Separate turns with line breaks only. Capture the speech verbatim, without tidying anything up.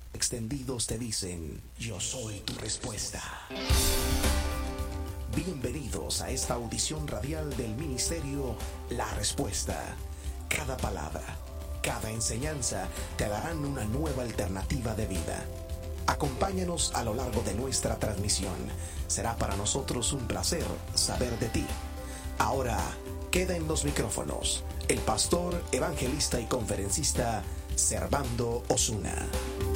extendidos te dicen, yo soy tu respuesta. Bienvenidos a esta audición radial del ministerio La Respuesta. Cada palabra, cada enseñanza te darán una nueva alternativa de vida. Acompáñanos a lo largo de nuestra transmisión. Será para nosotros un placer saber de ti. Ahora queda en los micrófonos el pastor, evangelista y conferencista Servando Osuna.